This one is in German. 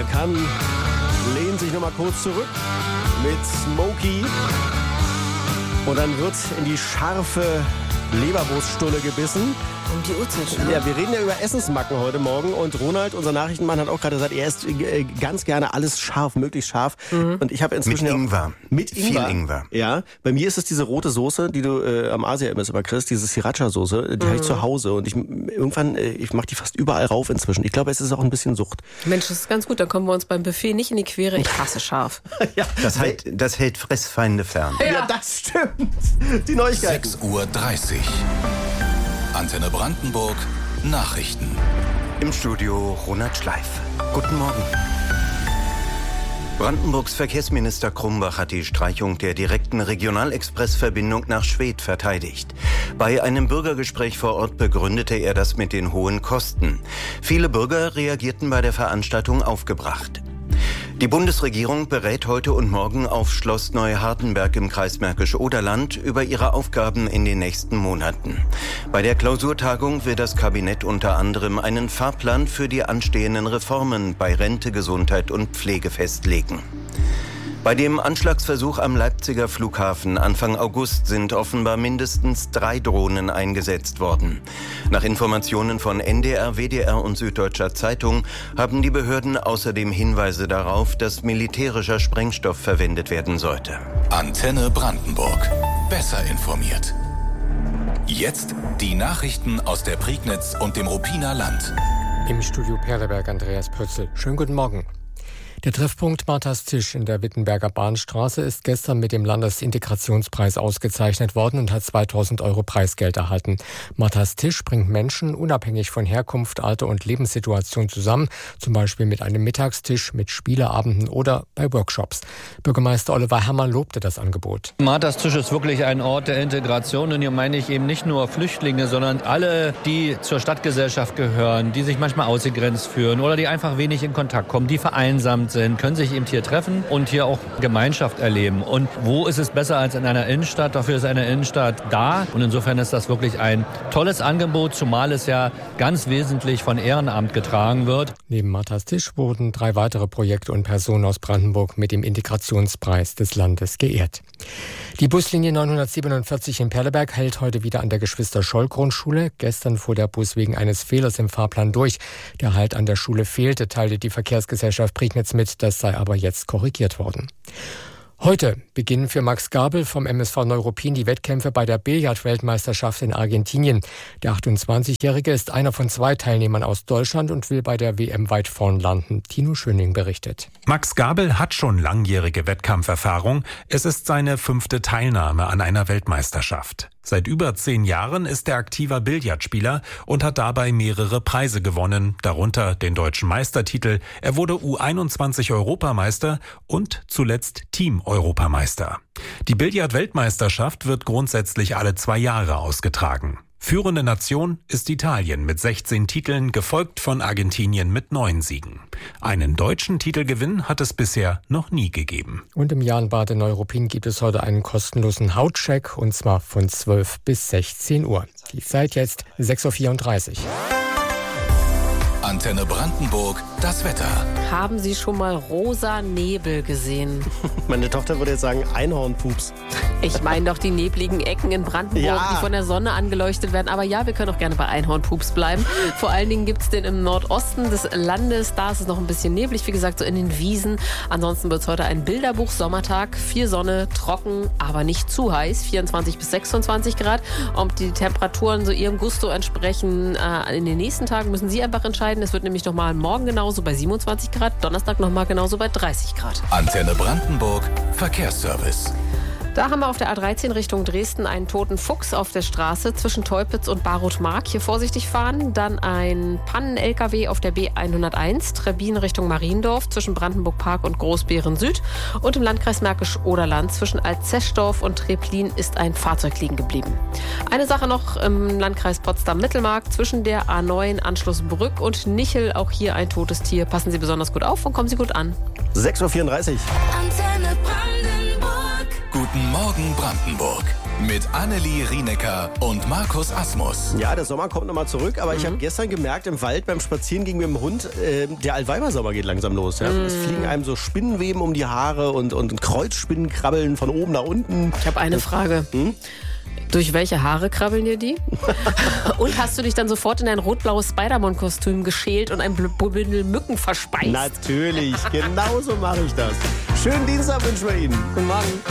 Er kann, lehnt sich nochmal kurz zurück mit Smokey und dann wird in die scharfe Leberwurststulle gebissen. Um die Uhrzeit schon. Ja, wir reden ja über Essensmacken heute Morgen und Ronald, unser Nachrichtenmann, hat auch gerade gesagt, er isst ganz gerne alles scharf, möglichst scharf. Und ich habe inzwischen mit Ingwer. Mit Ingwer. Viel Ingwer. Ja, bei mir ist es diese rote Soße, die du am Asia-Imbiss immer kriegst, diese Sriracha-Soße, die habe ich zu Hause und ich mache die fast überall rauf inzwischen. Ich glaube, es ist auch ein bisschen Sucht. Mensch, das ist ganz gut, dann kommen wir uns beim Buffet nicht in die Quere. Ich hasse scharf. Ja, Das hält Fressfeinde fern. ja, das stimmt. Die Neuigkeiten. 6:30 Uhr. Antenne Brandenburg, Nachrichten. Im Studio Ronald Schleif. Guten Morgen. Brandenburgs Verkehrsminister Krumbach hat die Streichung der direkten Regionalexpressverbindung nach Schwedt verteidigt. Bei einem Bürgergespräch vor Ort begründete er das mit den hohen Kosten. Viele Bürger reagierten bei der Veranstaltung aufgebracht. Die Bundesregierung berät heute und morgen auf Schloss Neuhardenberg im Kreis Märkisch-Oderland über ihre Aufgaben in den nächsten Monaten. Bei der Klausurtagung will das Kabinett unter anderem einen Fahrplan für die anstehenden Reformen bei Rente, Gesundheit und Pflege festlegen. Bei dem Anschlagsversuch am Leipziger Flughafen Anfang August sind offenbar mindestens 3 Drohnen eingesetzt worden. Nach Informationen von NDR, WDR und Süddeutscher Zeitung haben die Behörden außerdem Hinweise darauf, dass militärischer Sprengstoff verwendet werden sollte. Antenne Brandenburg. Besser informiert. Jetzt die Nachrichten aus der Prignitz und dem Ruppiner Land. Im Studio Perleberg Andreas Pötzl. Schönen guten Morgen. Der Treffpunkt Marthas Tisch in der Wittenberger Bahnstraße ist gestern mit dem Landesintegrationspreis ausgezeichnet worden und hat 2.000 € Preisgeld erhalten. Marthas Tisch bringt Menschen unabhängig von Herkunft, Alter und Lebenssituation zusammen, zum Beispiel mit einem Mittagstisch, mit Spieleabenden oder bei Workshops. Bürgermeister Oliver Herrmann lobte das Angebot. Marthas Tisch ist wirklich ein Ort der Integration und hier meine ich eben nicht nur Flüchtlinge, sondern alle, die zur Stadtgesellschaft gehören, die sich manchmal ausgegrenzt fühlen oder die einfach wenig in Kontakt kommen, die vereinsamt sind, können sich eben hier treffen und hier auch Gemeinschaft erleben. Und wo ist es besser als in einer Innenstadt? Dafür ist eine Innenstadt da. Und insofern ist das wirklich ein tolles Angebot, zumal es ja ganz wesentlich von Ehrenamt getragen wird. Neben Marthas Tisch wurden 3 weitere Projekte und Personen aus Brandenburg mit dem Integrationspreis des Landes geehrt. Die Buslinie 947 in Perleberg hält heute wieder an der Geschwister-Scholl-Grundschule. Gestern fuhr der Bus wegen eines Fehlers im Fahrplan durch. Der Halt an der Schule fehlte, teilte die Verkehrsgesellschaft Prignitz mit. Das sei aber jetzt korrigiert worden. Heute beginnen für Max Gabel vom MSV Neuruppin die Wettkämpfe bei der Billard-Weltmeisterschaft in Argentinien. Der 28-Jährige ist einer von 2 Teilnehmern aus Deutschland und will bei der WM weit vorn landen. Tino Schöning berichtet. Max Gabel hat schon langjährige Wettkampferfahrung. Es ist seine 5. Teilnahme an einer Weltmeisterschaft. Seit über 10 Jahren ist er aktiver Billardspieler und hat dabei mehrere Preise gewonnen, darunter den deutschen Meistertitel. Er wurde U21-Europameister und zuletzt Team-Europameister. Die Billard-Weltmeisterschaft wird grundsätzlich alle 2 Jahre ausgetragen. Führende Nation ist Italien mit 16 Titeln, gefolgt von Argentinien mit 9 Siegen. Einen deutschen Titelgewinn hat es bisher noch nie gegeben. Und im Jahnbad in Neuruppin gibt es heute einen kostenlosen Hautcheck, und zwar von 12 bis 16 Uhr. Die Zeit jetzt 6:34 Uhr. Antenne Brandenburg, das Wetter. Haben Sie schon mal rosa Nebel gesehen? Meine Tochter würde jetzt sagen Einhornpups. Ich meine doch die nebligen Ecken in Brandenburg, Ja. die von der Sonne angeleuchtet werden. Aber ja, wir können auch gerne bei Einhornpups bleiben. Vor allen Dingen gibt es den im Nordosten des Landes. Da ist es noch ein bisschen neblig, wie gesagt, so in den Wiesen. Ansonsten wird es heute ein Bilderbuch-Sommertag. Viel Sonne, trocken, aber nicht zu heiß. 24 bis 26 Grad. Ob die Temperaturen so ihrem Gusto entsprechen, in den nächsten Tagen müssen Sie einfach entscheiden. Es wird nämlich nochmal morgen genauso bei 27 Grad, Donnerstag nochmal genauso bei 30 Grad. Antenne Brandenburg, Verkehrsservice. Da haben wir auf der A13 Richtung Dresden einen toten Fuchs auf der Straße zwischen Teupitz und Barroth-Mark. Hier vorsichtig fahren. Dann ein Pannen-LKW auf der B101, Trebbin Richtung Mariendorf zwischen Brandenburg Park und Großbeeren Süd. Und im Landkreis Märkisch-Oderland zwischen Altzeschdorf und Treplin ist ein Fahrzeug liegen geblieben. Eine Sache noch im Landkreis Potsdam-Mittelmark zwischen der A9 Anschluss Brück und Nichel. Auch hier ein totes Tier. Passen Sie besonders gut auf und kommen Sie gut an. 6:34 Uhr. Antenne Brandenburg. Guten Morgen Brandenburg. mit Annelie Rienecker und Markus Asmus. Ja, der Sommer kommt nochmal zurück, aber ich habe gestern gemerkt, im Wald beim Spazierengehen mit dem Hund, der Altweibersommer geht langsam los. Ja? Es fliegen einem so Spinnenweben um die Haare und Kreuzspinnen krabbeln von oben nach unten. Ich habe eine Frage. Durch welche Haare krabbeln dir die? Und hast du dich dann sofort in dein rot-blaues Spider-Man-Kostüm geschält und ein Bündel Mücken verspeist? Natürlich, genauso mache ich das. Schönen Dienstag wünschen wir Ihnen. Guten Morgen.